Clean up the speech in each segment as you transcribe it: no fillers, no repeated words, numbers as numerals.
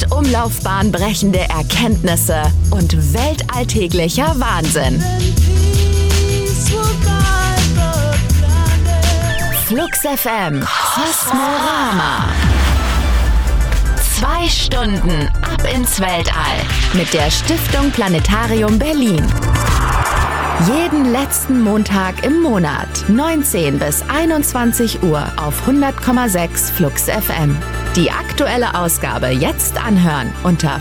Erdumlaufbahn brechende Erkenntnisse und weltalltäglicher Wahnsinn. Flux FM Kosmorama. 2 Stunden ab ins Weltall mit der Stiftung Planetarium Berlin. Jeden letzten Montag im Monat, 19 bis 21 Uhr auf 100,6 Flux FM. Die aktuelle Ausgabe jetzt anhören unter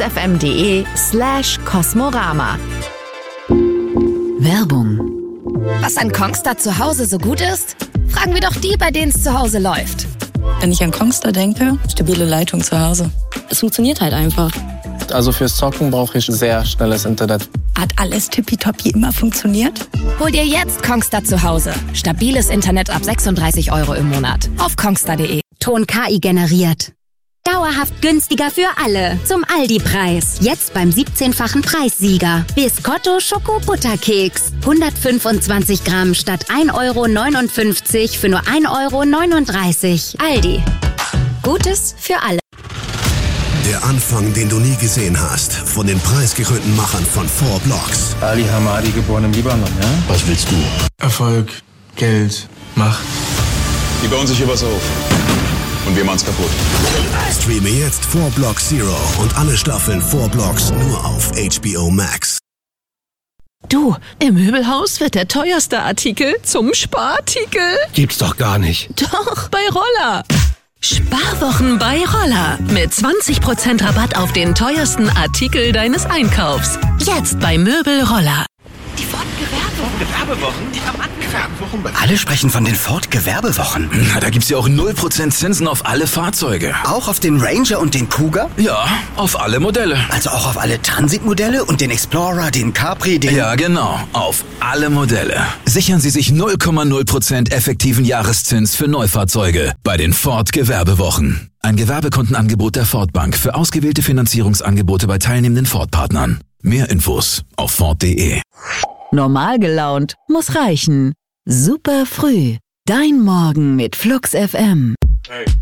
fluxfm.de/Kosmorama. Werbung. Was an Kongstar zu Hause so gut ist? Fragen wir doch die, bei denen es zu Hause läuft. Wenn ich an Kongstar denke, stabile Leitung zu Hause. Es funktioniert halt einfach. Also fürs Zocken brauche ich sehr schnelles Internet. Hat alles tippitoppi immer funktioniert? Hol dir jetzt Kongstar zu Hause. Stabiles Internet ab 36 € im Monat. Auf kongstar.de. Ton KI generiert. Dauerhaft günstiger für alle. Zum Aldi-Preis. Jetzt beim 17-fachen Preissieger. Biscotto Schoko-Butterkeks. 125 Gramm statt 1,59 € für nur 1,39 €. Aldi. Gutes für alle. Der Anfang, den du nie gesehen hast. Von den preisgekrönten Machern von 4 Blocks. Ali Hamadi, geboren im Libanon, ja? Was willst du? Erfolg, Geld, Macht. Die bauen sich hier was auf. Und wir machen's kaputt. Streame jetzt 4 Blocks Zero und alle Staffeln 4 Blocks nur auf HBO Max. Du, im Möbelhaus wird der teuerste Artikel zum Sparartikel. Gibt's doch gar nicht. Doch, bei Roller. Sparwochen bei Roller. Mit 20% Rabatt auf den teuersten Artikel deines Einkaufs. Jetzt bei Möbel Roller. Die Ford-Gewerbewochen? Die Gewerbewochen. Alle sprechen von den Ford-Gewerbewochen. Na, da gibt's ja auch 0% Zinsen auf alle Fahrzeuge. Auch auf den Ranger und den Cougar? Ja, auf alle Modelle. Also auch auf alle Transit-Modelle und den Explorer, den Capri, den... Ja, genau. Auf alle Modelle. Sichern Sie sich 0,0% effektiven Jahreszins für Neufahrzeuge bei den Ford-Gewerbewochen. Ein Gewerbekontenangebot der Ford Bank für ausgewählte Finanzierungsangebote bei teilnehmenden Ford-Partnern. Mehr Infos auf Ford.de. Normal gelaunt muss reichen. Super früh. Dein Morgen mit Flux FM. Hey.